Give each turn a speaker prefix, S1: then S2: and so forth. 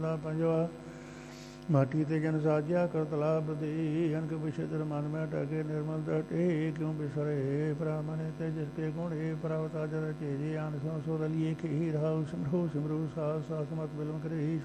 S1: ਦਾ ਪੰਜਵਾ ਮਾਟੀ ਤੇ ਜਨ ਸਾਜਿਆ ਕਰਤਲਾ ਬਦੀ ਅਨਕ ਵਿਸ਼ਦਰ ਮਨ ਮੈਂ ਟਕੇ ਨਿਰਮਲ ਦਟੇ ਕਿਉਂ ਬਿਸਰੇ ਬ੍ਰਾਹਮਣੇ ਤੇ ਜਿਸ ਕੇ ਗੁਣੇ ਪ੍ਰਵਤਾ ਜਰ ਚੇਜੇ ਆਨ ਸੋ ਸੋ ਰਲੀਏ ਕੇ ਹੀ ਰਾਉ ਸਿਮਰੋ ਸਿਮਰੋ ਸਾਸ ਸਾਸ ਮਤ ਬਿਲਮ ਕਰੇ